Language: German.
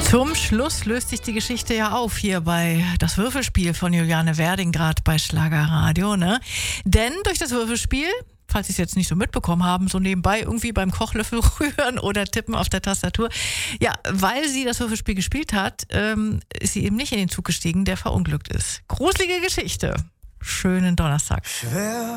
Zum Schluss löst sich die Geschichte ja auf hier bei Das Würfelspiel von Juliane Werding, gerade bei Schlagerradio, ne? Denn durch das Würfelspiel, falls Sie es jetzt nicht so mitbekommen haben, so nebenbei irgendwie beim Kochlöffel rühren oder tippen auf der Tastatur. Ja, weil sie das Würfelspiel gespielt hat, ist sie eben nicht in den Zug gestiegen, der verunglückt ist. Gruselige Geschichte. Schönen Donnerstag. Schwer